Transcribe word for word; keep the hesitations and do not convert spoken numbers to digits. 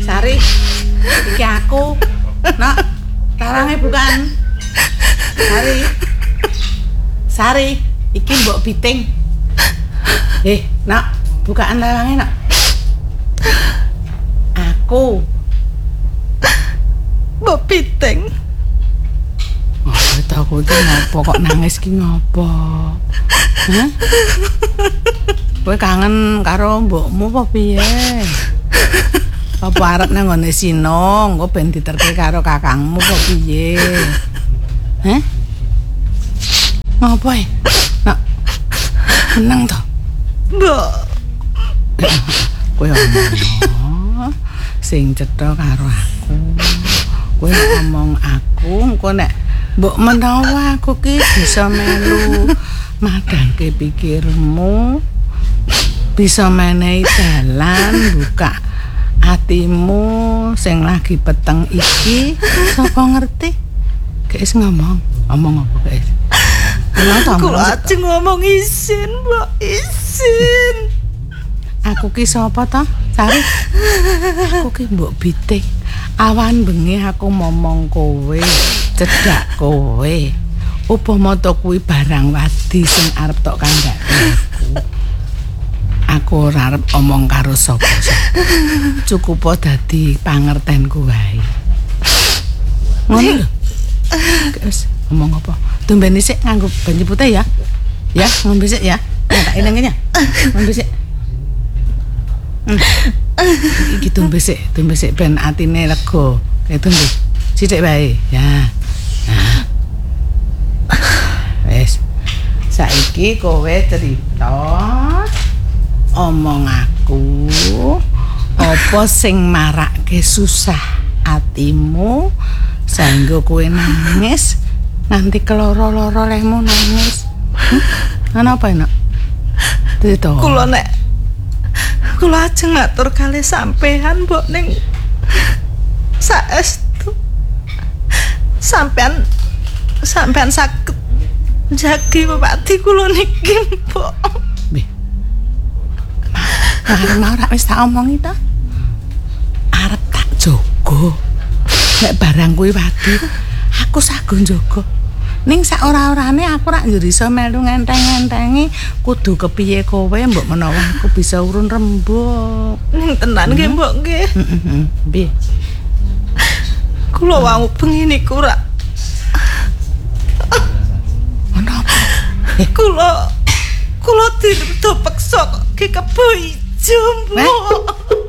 Sari, iki aku. Nak, tarange bukan. Sari. Sari, iki mbok Biting. Eh, nak, bukaan larange, nak. Aku. Mbok Biting. Oh, aku iki ngopo kok nangis ki ngopo? Hah? Kowe kangen karo mbokmu apa piye? Apa arep nang ngone Sinong, engko ben diterke karo kakangmu apa piye? Hah? Ngopo e? Nak. Meneng to. Mbok. Kowe omong sing cetha karo aku. Kowe ngomong aku engko nek mbok menawa aku ki bisa melu madangke pikirmu, bisa menehi dalan buka atimu sing lagi peteng iki, sapa ngerti? Guys ngomong, ngomong apa guys? Kula ajeng ngomong isin, Mbok, isin. Aku ki sapa to? Sari. Aku ki Mbok Biting. Awan bengi aku momong kowe, cedak kowe. Upama to kuwi barang wadi sing arep tok kandhake aku. Aku ora arep omong karo sapa-sapa. Cukup dadi pangertenku wae. Ngono lho. Guys, ngomong apa? Tumben sik nganggo banyu putih ya. Ya, ngombe sik ya. Tak eling-eling ya. Ngombe sik. Hmm. Iki tumbe sik, tumbe sik ben atine lega. Kayak tumbe. Sithik wae. Ya. Nah. Wes. Saiki kowe cerita omong aku apa sing marake susah atimu sehingga kowe nangis nganti keloro-loro lemu nangis. Hmm? Ana apa enak? Cerita. Kula nek kula ajeng ngatur kalih sampean mbok ning saestu sampean sampean saged jagi pepati kula niki mbok. Beh. Nah, ora wis tak omongi to. Arep tak jaga. Nek barang kuwi wadi, aku sago njaga. Ning sak ora-orane aku rak iso melu ngenteng-ngentengi kudu kepiye kowe mbok menawa aku bisa urun rembug. Ning tenan nggih, Mbok nggih. Heeh. Piye? Kula wau bengi niku rak Menapa? Eh, kula kula dipeksa kok ki kebo ijo, Mbok.